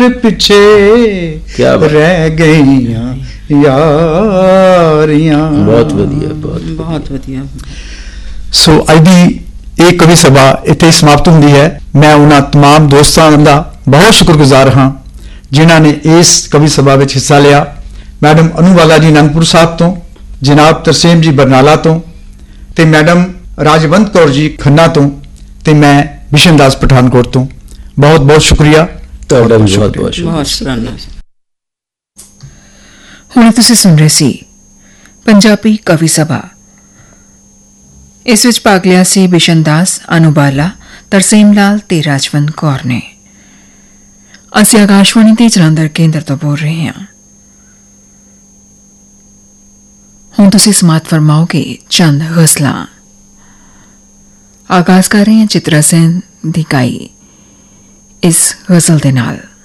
पिछे रह गईयां यारियां। बहुत वधिया, बहुत वधिया। सो अज दी ਇਹ ਕਵੀ ਸਭਾ ਇੱਥੇ ਸਮਾਪਤ ਹੁੰਦੀ ਹੈ। ਮੈਂ ਉਹਨਾਂ तमाम ਦੋਸਤਾਂ ਦਾ ਬਹੁਤ ਸ਼ੁਕਰਗੁਜ਼ਾਰ ਹਾਂ ਜਿਨ੍ਹਾਂ ਨੇ ਇਸ ਕਵੀ ਸਭਾ ਵਿੱਚ ਹਿੱਸਾ ਲਿਆ। ਮੈਡਮ ਅਨੂਵਾਲਾ ਜੀ ਅਨੰਦਪੁਰ ਸਾਹਿਬ ਤੋਂ, ਜਨਾਬ ਤਰਸੇਮ ਜੀ ਬਰਨਾਲਾ ਤੋਂ, ਤੇ ਮੈਡਮ ਰਾਜਵੰਤ ਕੌਰ ਜੀ ਖੰਨਾ ਤੋਂ, ਤੇ ਮੈਂ ਬਿਸ਼ਨ ਦਾਸ ਪਠਾਨਕੋਟ ਤੋਂ। ਬਹੁਤ ਬਹੁਤ ਸ਼ੁਕਰੀਆ ਤੁਹਾਡਾ। ਬਹੁਤ ਸ਼ੁਕਰਾਨਾ। ਹੁਣ ਤੁਸੀਂ ਸੁਣ ਰਹੇ ਸੀ ਪੰਜਾਬੀ ਕਵੀ ਸਭਾ। ਇਸ ਵਿੱਚ ਭਾਗ ਲਿਆ ਸੀ ਬਿਸ਼ਨ ਦਾਸ, ਅਨੂਬਾਲਾ, ਤਰਸੇਮ ਲਾਲ ਤੇ ਰਾਜਵੰਤ ਕੌਰ ਨੇ। ਅਸੀਂ ਆਕਾਸ਼ਵਾਣੀ ਦੇ ਜਲੰਧਰ ਕੇਂਦਰ ਤੋਂ ਬੋਲ ਰਹੇ ਹਾਂ। ਹੁਣ ਤੁਸੀਂ ਸਮਾਤ ਫਰਮਾਓਗੇ ਚੰਦ ਗਜ਼ਲਾਂ। ਆਗਾਜ਼ ਕਰ ਰਹੇ ਹਾਂ ਚਿਤਰਾ ਸੈਨ ਦੀ ਗਾਈ ਇਸ ਗਜ਼ਲ ਦੇ ਨਾਲ।